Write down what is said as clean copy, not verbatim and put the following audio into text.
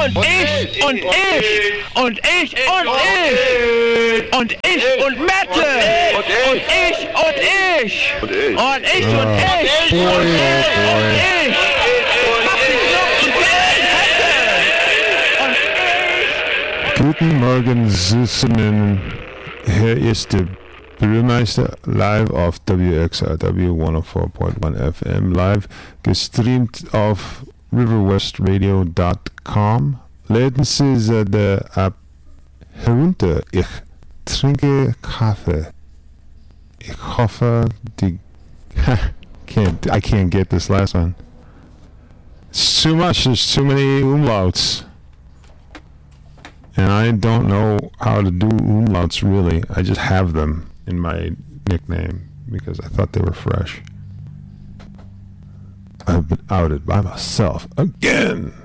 und ich und ich und ich und ich und ich und Mette und ich und ich und ich und ich und ich. Guten Morgen zusammen. Hier ist der Brüllmeister live auf WXRW 104.1 FM, live gestreamt auf riverwestradio.com. Laden Sie die App herunter. Ich trinke Kaffee. Ich hoffe, I can't get this last one. It's too much. There's too many umlauts. And I don't know how to do umlauts really. I just have them in my nickname because I thought they were fresh. I've been outed by myself again.